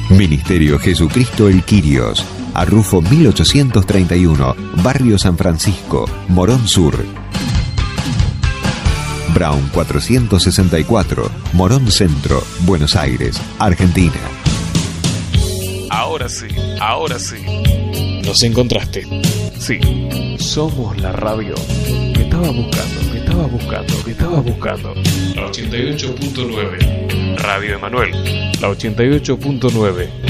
Ministerio Jesucristo el Quirios, Arrufo 1831, Barrio San Francisco, Morón Sur. Brown 464, Morón Centro, Buenos Aires, Argentina. Ahora sí. Nos encontraste. Sí, somos la radio que estabas buscando. La 88.9. Radio Emanuel. La 88.9.